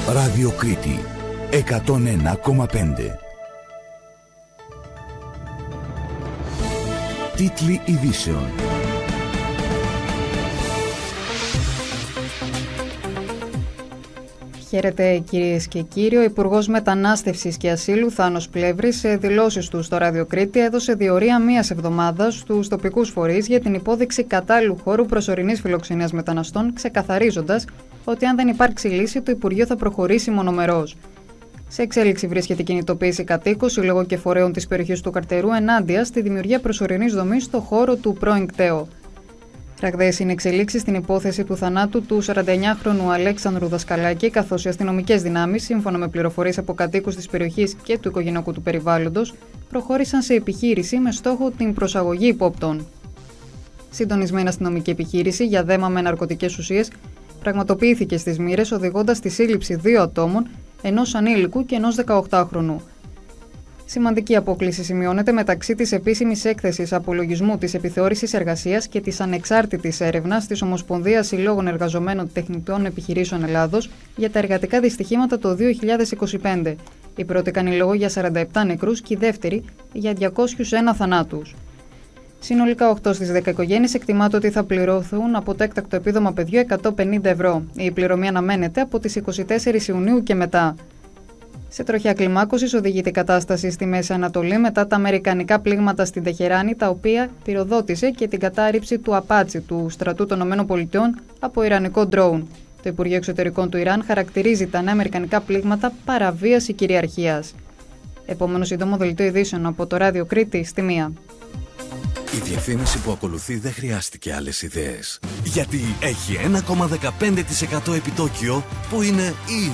Ράδιο Κρήτη 101,5. Τίτλοι ειδήσεων. Χαίρετε κυρίες και κύριοι. Ο Υπουργός Μετανάστευσης και Ασύλου Θάνος Πλεύρης, σε δηλώσεις του στο Ράδιο Κρήτη, έδωσε διορία μίας εβδομάδας στους τοπικούς φορείς για την υπόδειξη κατάλληλου χώρου προσωρινής φιλοξενίας μεταναστών, ξεκαθαρίζοντας ότι αν δεν υπάρξει λύση, το Υπουργείο θα προχωρήσει μονομερώς. Σε εξέλιξη βρίσκεται η κινητοποίηση κατοίκων, συλλόγων και φορέων της περιοχής του Καρτερού ενάντια στη δημιουργία προσωρινής δομής στο χώρο του πρώην κταίου. Ραγδαίες είναι εξελίξεις στην υπόθεση του θανάτου του 49χρονου Αλέξανδρου Δασκαλάκη, καθώς οι αστυνομικές δυνάμεις, σύμφωνα με πληροφορίες από κατοίκους της περιοχής και του οικογενειακού του περιβάλλοντος, προχώρησαν σε επιχείρηση με στόχο την προσαγωγή υπόπτων. Συντονισμένη αστυνομική επιχείρηση για δέμα με ναρκωτικές ουσίες πραγματοποιήθηκε στις Μοίρες, οδηγώντας στη σύλληψη 2 ατόμων, ενός ανήλικου και ενός 18χρονου. Σημαντική απόκλιση σημειώνεται μεταξύ της επίσημης έκθεσης απολογισμού της επιθεώρησης εργασίας και της ανεξάρτητης έρευνας της Ομοσπονδίας Συλλόγων Εργαζομένων Τεχνητών Επιχειρήσεων Ελλάδος για τα εργατικά δυστυχήματα το 2025. Η πρώτη κάνει λόγο για 47 νεκρούς και η δεύτερη για 201 θανάτους. Συνολικά 8 στις 10 οικογένειες εκτιμάται ότι θα πληρωθούν από το έκτακτο επίδομα παιδιού 150 ευρώ. Η πληρωμή αναμένεται από τις 24 Ιουνίου και μετά. Σε τροχιά κλιμάκωσης οδηγείται η κατάσταση στη Μέση Ανατολή μετά τα αμερικανικά πλήγματα στην Τεχεράνη, τα οποία πυροδότησε και την κατάρριψη του Απάτσι, του στρατού των ΗΠΑ, από ιρανικό ντρόουν. Το Υπουργείο Εξωτερικών του Ιράν χαρακτηρίζει τα νέα αμερικανικά πλήγματα παραβίαση κυριαρχίας. Επόμενο σύντομο δελτίο ειδήσεων από το Ράδιο Κρήτη στη 1. Η διευθύνηση που ακολουθεί δεν χρειάστηκε άλλες ιδέες. Γιατί έχει 1,15% επιτόκιο που είναι ήδη